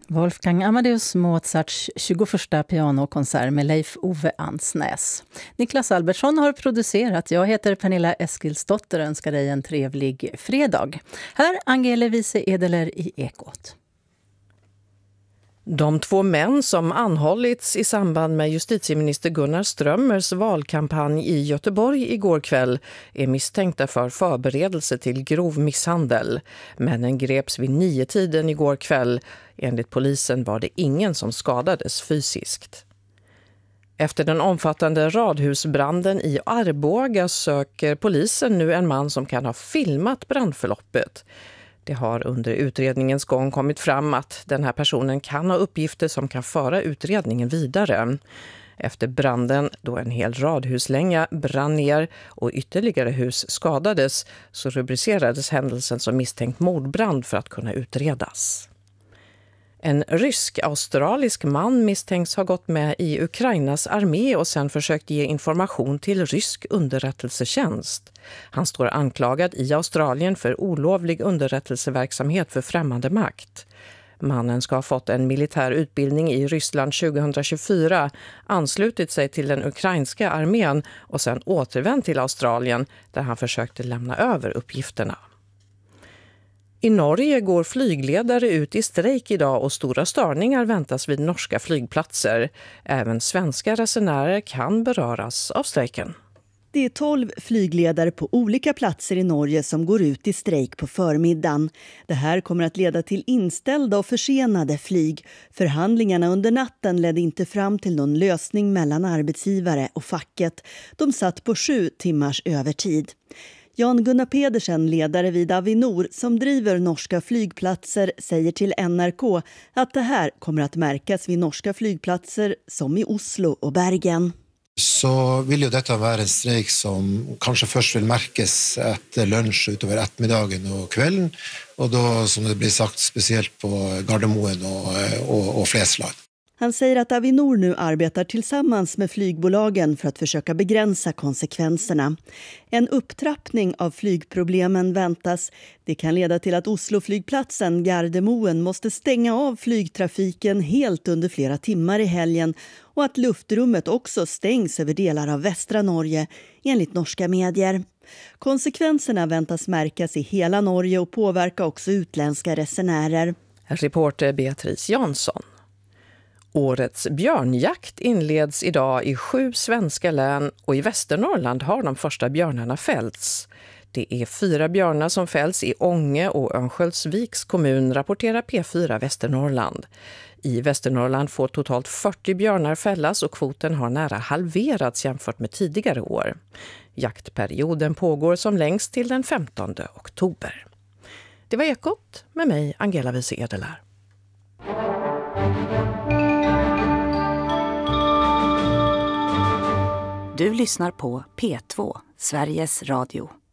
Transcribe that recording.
Wolfgang Amadeus Mozarts 21:a pianokonsert med Leif Ove Ansnäs. Niklas Albertsson har producerat. Jag heter Pernilla Eskilsdotter och önskar dig en trevlig fredag. Här Angela Wiese Edeler i Ekot. De 2 män som anhållits i samband med justitieminister Gunnar Strömmers valkampanj i Göteborg igår kväll är misstänkta för förberedelse till grov misshandel. Männen greps vid 9-tiden igår kväll. Enligt polisen var det ingen som skadades fysiskt. Efter den omfattande radhusbranden i Arboga söker polisen nu en man som kan ha filmat brandförloppet. Det har under utredningens gång kommit fram att den här personen kan ha uppgifter som kan föra utredningen vidare. Efter branden, då en hel radhuslänga brann ner och ytterligare hus skadades, så rubricerades händelsen som misstänkt mordbrand för att kunna utredas. En rysk-australisk man misstänks ha gått med i Ukrainas armé och sen försökt ge information till rysk underrättelsetjänst. Han står anklagad i Australien för olovlig underrättelseverksamhet för främmande makt. Mannen ska ha fått en militär utbildning i Ryssland 2024, anslutit sig till den ukrainska armén och sen återvänt till Australien där han försökte lämna över uppgifterna. I Norge går flygledare ut i strejk idag och stora störningar väntas vid norska flygplatser. Även svenska resenärer kan beröras av strejken. Det är 12 flygledare på olika platser i Norge som går ut i strejk på förmiddagen. Det här kommer att leda till inställda och försenade flyg. Förhandlingarna under natten ledde inte fram till någon lösning mellan arbetsgivare och facket. De satt på 7 timmars övertid. Jan Gunnar Pedersen, ledare vid Avinor som driver norska flygplatser, säger till NRK att det här kommer att märkas vid norska flygplatser som i Oslo och Bergen. Så vill ju detta vara en strejk som kanske först vill märkas efter lunch utöver eftermiddagen och kvällen och då som det blir sagt speciellt på Gardermoen och Flesland. Han säger att Avinor nu arbetar tillsammans med flygbolagen för att försöka begränsa konsekvenserna. En upptrappning av flygproblemen väntas. Det kan leda till att Oslo-flygplatsen Gardermoen måste stänga av flygtrafiken helt under flera timmar i helgen och att luftrummet också stängs över delar av västra Norge, enligt norska medier. Konsekvenserna väntas märkas i hela Norge och påverka också utländska resenärer. Reporter Beatrice Jansson. Årets björnjakt inleds idag i 7 svenska län och i Västernorrland har de första björnarna fällts. Det är 4 björnar som fälls i Ånge och Örnsköldsviks kommun, rapporterar P4 Västernorrland. I Västernorrland får totalt 40 björnar fällas och kvoten har nära halverats jämfört med tidigare år. Jaktperioden pågår som längst till den 15 oktober. Det var Ekot med mig, Angela Wiese Edeler. Du lyssnar på P2, Sveriges Radio.